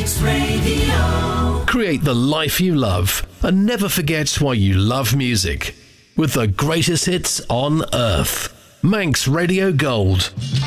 Manx Radio. Create the life you love and never forget why you love music with the greatest hits on earth. Manx Radio Gold.